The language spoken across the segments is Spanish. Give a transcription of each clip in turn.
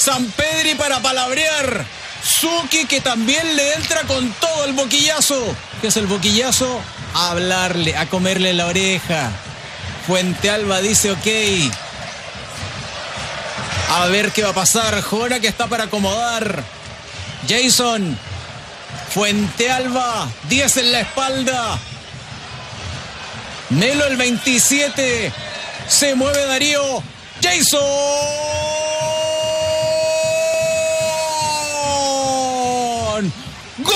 Sampedri para palabrear. Zucchi, que también le entra con todo el boquillazo. ¿Qué es el boquillazo? A hablarle, a comerle la oreja. Fuentealba dice ok. A ver qué va a pasar. Jona, que está para acomodar. Jason. Fuentealba, 10 en la espalda. Melo el 27. Se mueve Darío. Jason. ¡Gol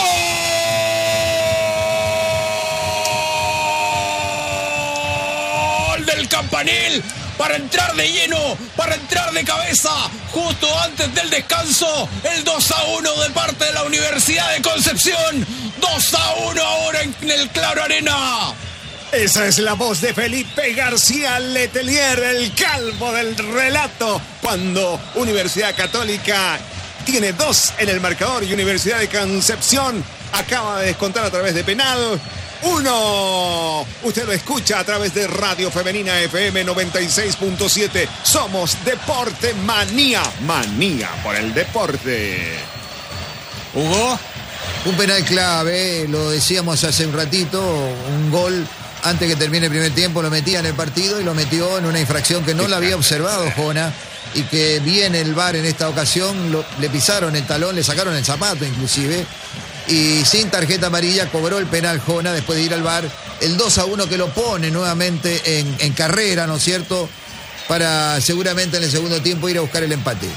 del Campanil! Para entrar de lleno, para entrar de cabeza, justo antes del descanso, el 2-1 de parte de la Universidad de Concepción. 2-1 ahora en el Claro Arena. Esa es la voz de Felipe García Letelier, el calvo del relato, cuando Universidad Católica tiene 2 en el marcador y Universidad de Concepción acaba de descontar a través de penal. 1. Usted lo escucha a través de Radio Femenina FM 96.7. Somos Deporte Manía. Manía por el deporte. Hugo. Un penal clave, lo decíamos hace un ratito, un gol antes que termine el primer tiempo, lo metía en el partido y lo metió en una infracción que no la había observado Jona, y que viene el VAR en esta ocasión, le pisaron el talón, le sacaron el zapato inclusive, y sin tarjeta amarilla cobró el penal Jona después de ir al VAR, el 2-1 que lo pone nuevamente en carrera, ¿no es cierto?, para seguramente en el segundo tiempo ir a buscar el empate.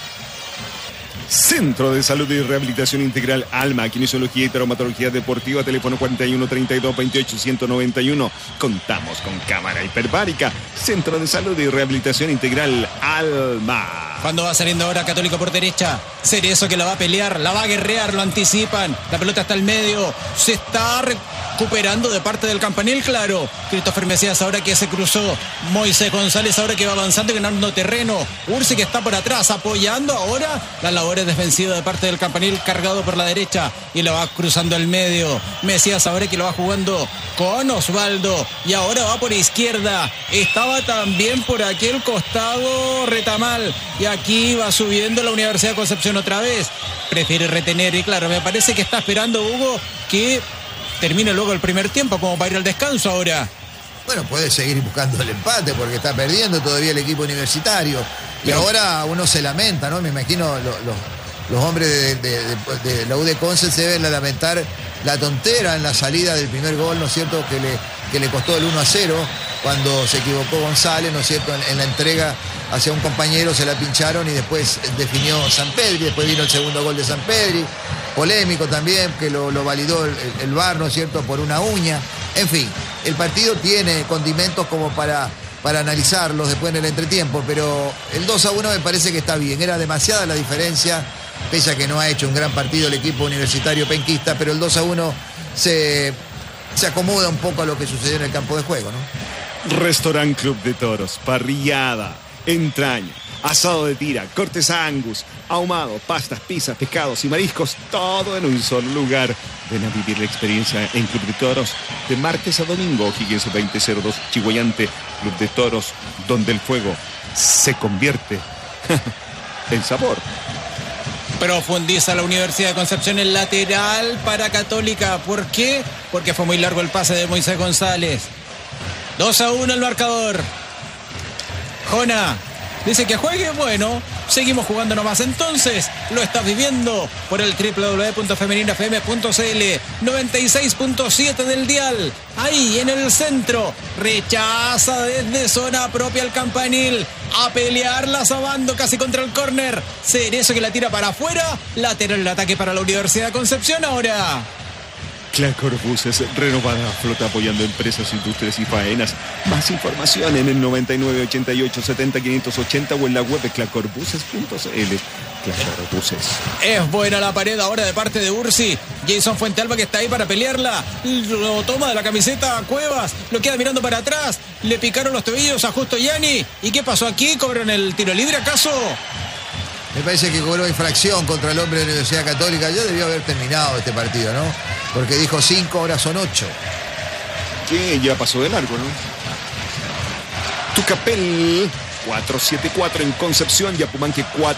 Centro de Salud y Rehabilitación Integral Alma, Kinesiología y Traumatología Deportiva, teléfono 41 32 28 191. Contamos con cámara hiperbárica. Centro de Salud y Rehabilitación Integral Alma. Cuando va saliendo ahora Católico por derecha, Cerezo que la va a pelear, la va a guerrear, lo anticipan, la pelota está al medio, se está recuperando de parte del Campanil, claro. Christopher Mesías ahora que se cruzó, Moisés González ahora que va avanzando y ganando terreno, Ursi que está por atrás apoyando ahora la labor defensiva de parte del Campanil, cargado por la derecha y lo va cruzando al medio. Mesías ahora que lo va jugando con Osvaldo y ahora va por izquierda, estaba también por aquel costado Retamal y aquí va subiendo la Universidad de Concepción otra vez, prefiere retener y claro, me parece que está esperando Hugo que termine luego el primer tiempo como para ir al descanso ahora. Bueno, puede seguir buscando el empate porque está perdiendo todavía el equipo universitario. Y ahora uno se lamenta, ¿no? Me imagino los hombres de la U de Conce se deben lamentar la tontera en la salida del primer gol, ¿no es cierto?, que le costó el 1-0 cuando se equivocó González, ¿no es cierto?, en la entrega hacia un compañero, se la pincharon y después definió Sampedri, después vino el segundo gol de Sampedri, polémico también, que lo validó el VAR, ¿no es cierto?, por una uña. En fin, el partido tiene condimentos como para analizarlos después en el entretiempo, pero el 2-1 me parece que está bien. Era demasiada la diferencia, pese a que no ha hecho un gran partido el equipo universitario penquista, pero el 2-1 se acomoda un poco a lo que sucedió en el campo de juego, ¿no? Restaurant Club de Toros, parrillada, entraña, asado de tira, cortes Angus, ahumado, pastas, pizzas, pescados y mariscos, todo en un solo lugar. Ven a vivir la experiencia en Club de Toros de martes a domingo, Higgins 2002, Chihuayante. Club de Toros, donde el fuego se convierte en sabor. Profundiza la Universidad de Concepción, el lateral para Católica. ¿Por qué? Porque fue muy largo el pase de Moisés González. 2-1 el marcador. Jona dice que juegue, bueno, seguimos jugando nomás. Entonces, lo estás viviendo por el www.femeninafm.cl, 96.7 del dial. Ahí en el centro, rechaza desde zona propia el Campanil. A pelearla Sabando casi contra el córner. Cerezo que la tira para afuera. Lateral el ataque para la Universidad de Concepción ahora. Clacor Buses, renovada flota apoyando empresas, industrias y faenas. Más información en el 99 88 70 580 o en la web de clacorbuses.cl. Clacor Buses. Es buena la pared ahora de parte de Ursi. Jason Fuentealba que está ahí para pelearla. Lo toma de la camiseta a Cuevas. Lo queda mirando para atrás. Le picaron los tobillos a Justo Yanni. ¿Y qué pasó aquí? ¿Cobran el tiro libre acaso? Me parece que cobró infracción contra el hombre de la Universidad Católica. Ya debió haber terminado este partido, ¿no? Porque dijo 5, ahora son 8. Que ya pasó de largo, ¿no? Tucapel 474 en Concepción, Yapumanque 4.